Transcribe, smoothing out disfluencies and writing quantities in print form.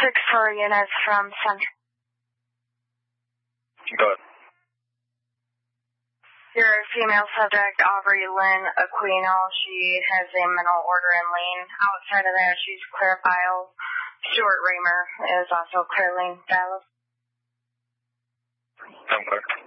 6-4 units from Central. Go ahead. Your female subject, Aubrey Lynn Aquino, she has a mental order and lien. Outside of that, she's clear file. Stuart Raymer is also clearly valid. I'm clear.